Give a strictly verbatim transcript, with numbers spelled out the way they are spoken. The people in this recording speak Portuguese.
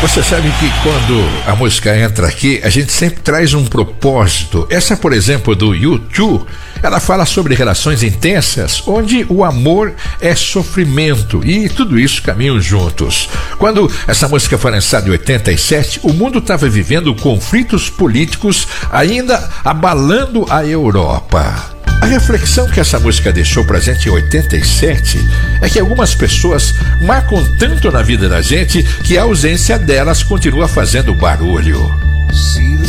Você sabe que quando a música entra aqui, a gente sempre traz um propósito. Essa, por exemplo, do U dois, ela fala sobre relações intensas, onde o amor é sofrimento e tudo isso caminham juntos. Quando essa música foi lançada em oitenta e sete, o mundo estava vivendo conflitos políticos ainda abalando a Europa. A reflexão que essa música deixou pra gente em oitenta e sete é que algumas pessoas marcam tanto na vida da gente que a ausência delas continua fazendo barulho.